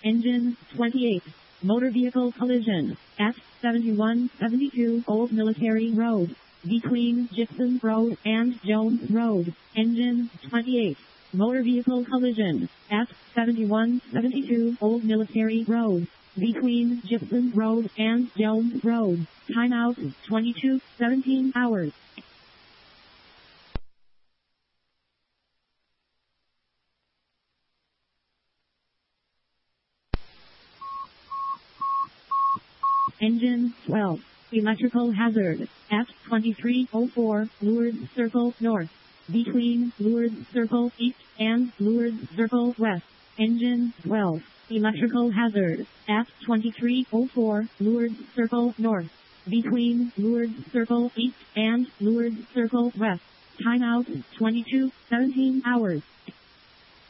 Engine 28. Motor vehicle collision at 7172 Old Military Road, between Gibson Road and Jones Road. Engine 28. Motor vehicle collision at 7172 Old Military Road, between Gibson Road and Jones Road. Timeout 22:17 hours. Engine 12. Electrical hazard at 2304 Lourdes Circle North, between Lourdes Circle East and Lourdes Circle West. Engine 12. Electrical hazard at 2304 Lourdes Circle North, between Lourdes Circle East and Lourdes Circle West. Timeout 22:17 hours.